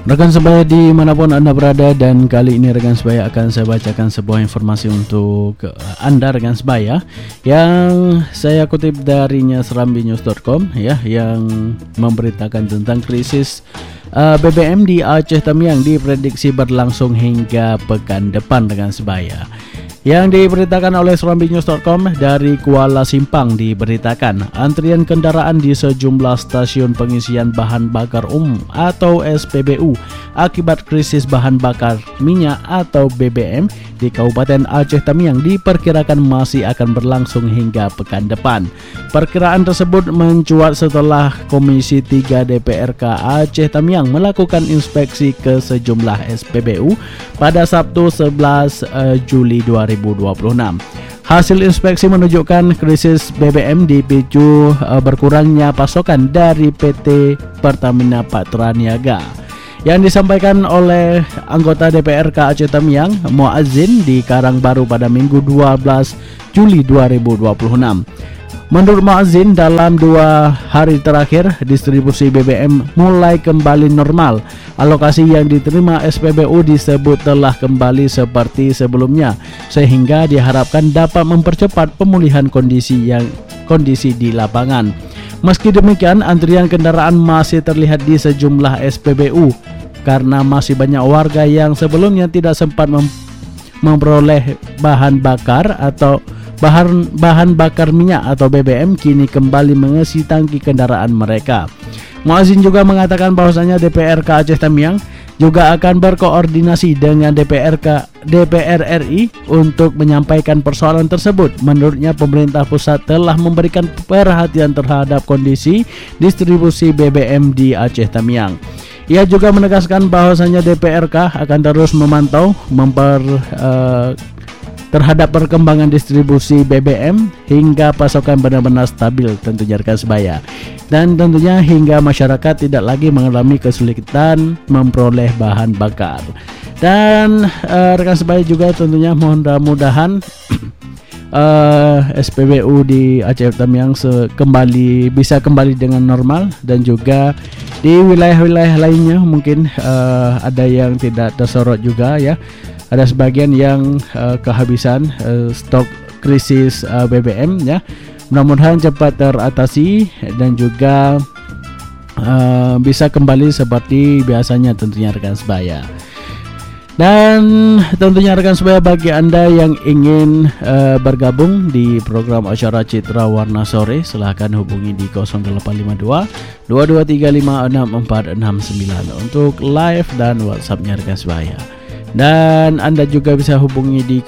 Rekan sebaya dimanapun Anda berada, dan kali ini rekan sebaya akan saya bacakan sebuah informasi untuk Anda rekan sebaya yang saya kutip darinya serambinews.com ya, yang memberitakan tentang krisis BBM di Aceh Tamiang diprediksi berlangsung hingga pekan depan rekan sebaya. Yang diberitakan oleh serambinews.com dari Kuala Simpang diberitakan antrian kendaraan di sejumlah stasiun pengisian bahan bakar umum atau SPBU akibat krisis bahan bakar minyak atau BBM di Kabupaten Aceh Tamiang diperkirakan masih akan berlangsung hingga pekan depan. Perkiraan tersebut mencuat setelah Komisi 3 DPRK Aceh Tamiang melakukan inspeksi ke sejumlah SPBU pada Sabtu 11 Juli 2026. Hasil inspeksi menunjukkan krisis BBM dipicu berkurangnya pasokan dari PT Pertamina Patra Niaga. Yang disampaikan oleh anggota DPRK Aceh Tamiang Muazzin di Karangbaru pada Minggu 12 Juli 2026. Menurut Muazzin, dalam 2 hari terakhir distribusi BBM mulai kembali normal. Alokasi yang diterima SPBU disebut telah kembali seperti sebelumnya, sehingga diharapkan dapat mempercepat pemulihan kondisi di lapangan. Meski demikian, antrian kendaraan masih terlihat di sejumlah SPBU karena masih banyak warga yang sebelumnya tidak sempat memperoleh bahan bakar atau bahan bakar minyak atau BBM kini kembali mengisi tangki kendaraan mereka. Muazzin juga mengatakan bahwasanya DPRK Aceh Tamiang juga akan berkoordinasi dengan DPR RI untuk menyampaikan persoalan tersebut. Menurutnya, pemerintah pusat telah memberikan perhatian terhadap kondisi distribusi BBM di Aceh Tamiang. Ia juga menegaskan bahwasanya DPRK akan terus memantau terhadap perkembangan distribusi BBM hingga pasokan benar-benar stabil tentunya rekan sebaya, dan tentunya hingga masyarakat tidak lagi mengalami kesulitan memperoleh bahan bakar. Dan rekan sebaya juga tentunya mudah-mudahan SPBU di Aceh Tamiang bisa kembali dengan normal, dan juga di wilayah-wilayah lainnya mungkin ada yang tidak tersorot juga ya. Ada sebagian yang kehabisan stok krisis BBM ya. Mudah-mudahan cepat teratasi dan juga bisa kembali seperti biasanya tentunya rekan sebaya. Dan tentunya rekan sebaya, bagi Anda yang ingin bergabung di program acara Citra Warna Sore, silahkan hubungi di 0852 22356469 untuk live dan WhatsApp-nya rekan sebaya. Dan Anda juga bisa hubungi di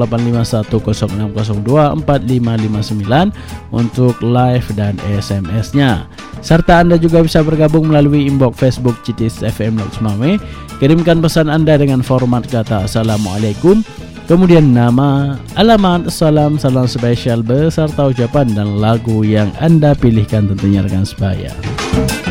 085106024559 untuk live dan SMS-nya. Serta Anda juga bisa bergabung melalui inbox Facebook Citis FM Loksmawe. Kirimkan pesan Anda dengan format kata Assalamualaikum, kemudian nama, alamat, salam spesial beserta ucapan dan lagu yang Anda pilihkan tentunya rekan sebaya.